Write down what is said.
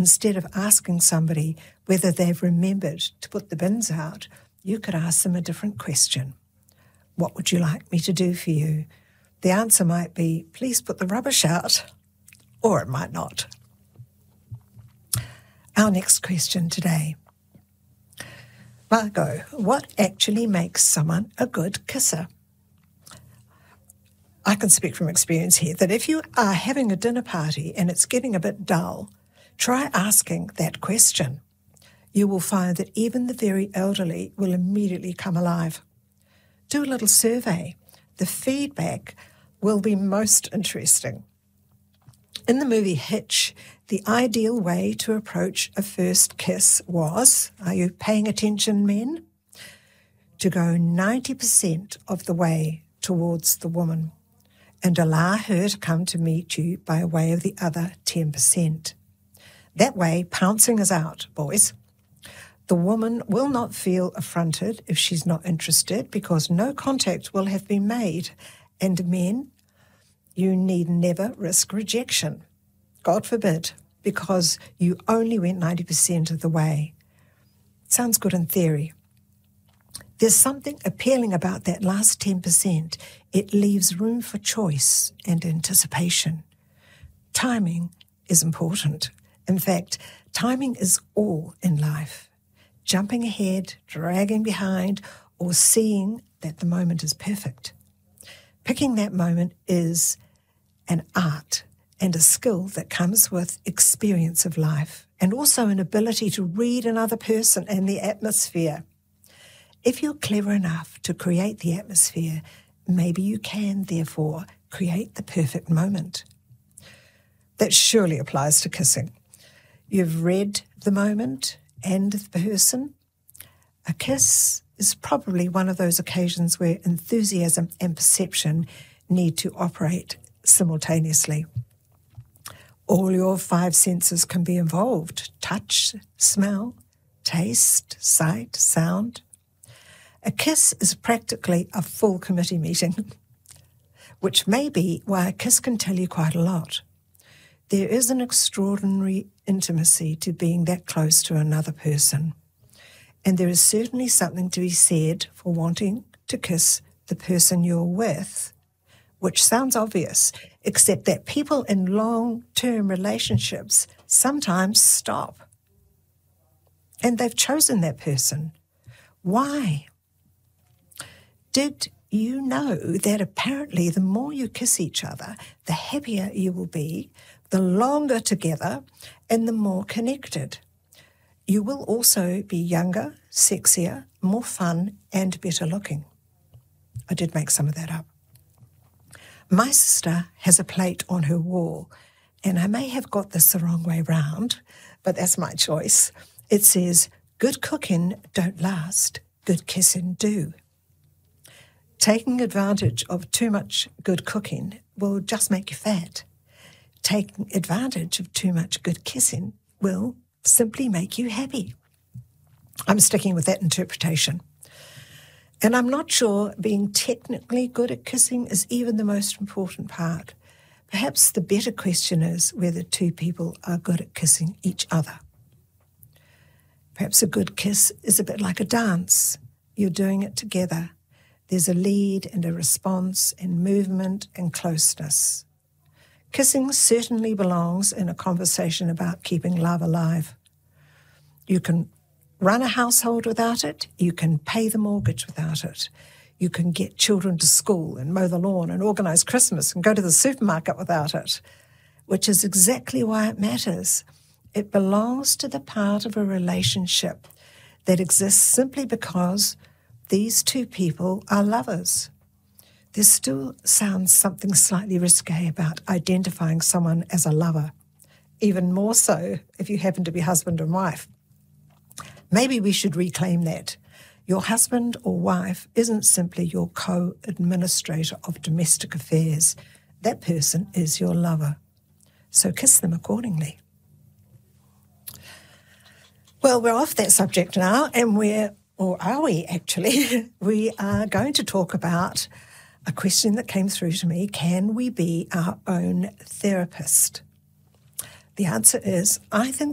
instead of asking somebody whether they've remembered to put the bins out, you could ask them a different question. What would you like me to do for you? The answer might be, please put the rubbish out, or it might not. Our next question today. Margot, what actually makes someone a good kisser? I can speak from experience here that if you are having a dinner party and it's getting a bit dull, try asking that question. You will find that even the very elderly will immediately come alive. Do a little survey. The feedback will be most interesting. In the movie Hitch, the ideal way to approach a first kiss was, are you paying attention, men? To go 90% of the way towards the woman and allow her to come to meet you by way of the other 10%. That way, pouncing is out, boys. The woman will not feel affronted if she's not interested because no contact will have been made. And men, you need never risk rejection. God forbid, because you only went 90% of the way. Sounds good in theory. There's something appealing about that last 10%. It leaves room for choice and anticipation. Timing is important. In fact, timing is all in life. Jumping ahead, dragging behind, or seeing that the moment is perfect. Picking that moment is an art and a skill that comes with experience of life and also an ability to read another person and the atmosphere. If you're clever enough to create the atmosphere, maybe you can, therefore, create the perfect moment. That surely applies to kissing. You've read the moment and the person. A kiss is probably one of those occasions where enthusiasm and perception need to operate simultaneously. All your 5 senses can be involved: touch, smell, taste, sight, sound. A kiss is practically a full committee meeting, which may be why a kiss can tell you quite a lot. There is an extraordinary intimacy to being that close to another person. And there is certainly something to be said for wanting to kiss the person you're with, which sounds obvious, except that people in long-term relationships sometimes stop. And they've chosen that person. Why? Did you know that apparently the more you kiss each other, the happier you will be, the longer together, and the more connected? You will also be younger, sexier, more fun, and better looking. I did make some of that up. My sister has a plate on her wall, and I may have got this the wrong way round, but that's my choice. It says, good cooking don't last, good kissing do. Taking advantage of too much good cooking will just make you fat. Taking advantage of too much good kissing will simply make you happy. I'm sticking with that interpretation. And I'm not sure being technically good at kissing is even the most important part. Perhaps the better question is whether two people are good at kissing each other. Perhaps a good kiss is a bit like a dance. You're doing it together. There's a lead and a response and movement and closeness. Kissing certainly belongs in a conversation about keeping love alive. You can run a household without it. You can pay the mortgage without it. You can get children to school and mow the lawn and organise Christmas and go to the supermarket without it, which is exactly why it matters. It belongs to the part of a relationship that exists simply because these two people are lovers. There still sounds something slightly risque about identifying someone as a lover, even more so if you happen to be husband and wife. Maybe we should reclaim that. Your husband or wife isn't simply your co-administrator of domestic affairs. That person is your lover. So kiss them accordingly. Well, we're off that subject now, and are we actually? We are going to talk about a question that came through to me. Can we be our own therapist? The answer is, I think